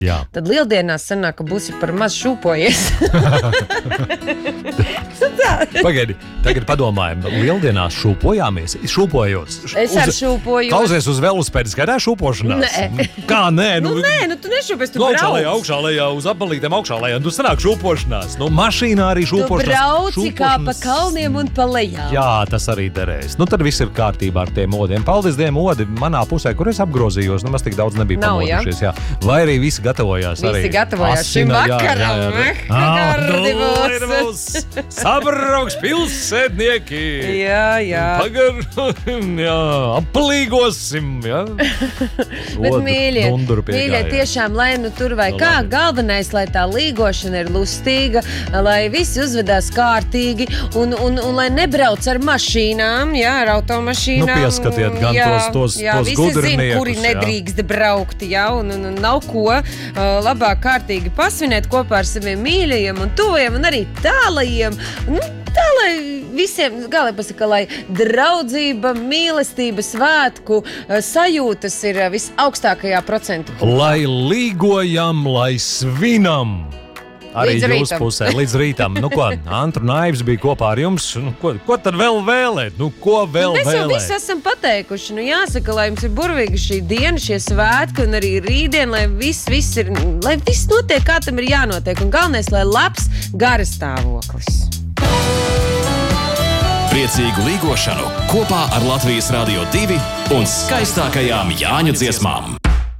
Jā. Tad lieldienās sanāk, ka būsi par maz šūpojies. Pagaidi, tagad padomājam, lieldienās šūpojāmies, šūpojos. Es ar šūpojos. Klausies uz velosipēdu, skatā šūpošanās. Nē. Kā nē? Nu, tu nešūpies, tu augšā brauc. lejā, uz apbalītēm augšā lejā, tu sanāk šūpošanās. Mašīnā arī Tu šūpošanās. brauci kā pa kalniem un pa lejām. Jā, tas arī derēs. Tad viss ir kārtībā ar tiem odiem. Paldies Dievam, odi manā pusē, kur es apgrozījos, maz tik daudz nebija pamodušies. Jā. Vai arī visi gatavojās arī. Visi gatavojās šim vakaram. Gardi būs. Sabrauks pilsētnieki. Jā. Jā, aplīgosim. Jā. Bet mīļie, tiešām, lai tur vai kā, galvenais, lai tā līgošana ir lustīga, lai visi uzvedās kārtīgi un lai nebrauc ar mašīnām, jā, ar automašīnām. Pieskatiet gan tos visi gudrniekus. Zin, kuri nedrīkst braukt, jā, un nav ko labāk kārtīgi pasvinēt kopā ar saviem mīļajiem un tuvajiem un arī tālajiem. Tā, lai visiem, galīgi pasaka, lai draudzība, mīlestība, svētku sajūtas ir visaugstākajā procentu. Lai līgojam, lai svinam. Arī Līdz jūsu rītam. pusē, līdz rītam. Ko, Antru Naivs bija kopā ar jums. Ko tad vēl vēlēt? Ko vēl Mēs jau vēlēt? visu esam pateikuši. Jāsaka, lai jums ir burvīga šī diena, šie svētki un arī rītdien, lai viss notiek, kā tam ir jānotiek. Un galvenais, lai labs garastāvoklis. Priecīgu līgošanu kopā ar Latvijas Radio 2 un skaistākajām Jāņa dziesmām.